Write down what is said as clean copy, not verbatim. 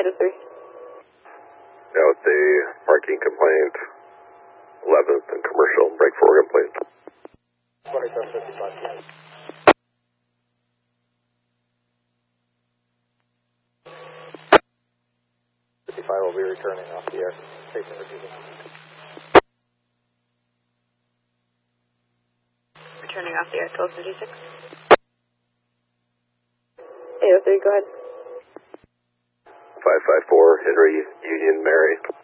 803. Now with the parking complaint, 11th and commercial, break forward complaint. 2755, yes. 55 will be returning off the air. Station receiving. Returning off the air, 1236. 803, go ahead. 554, Henry Union Mary.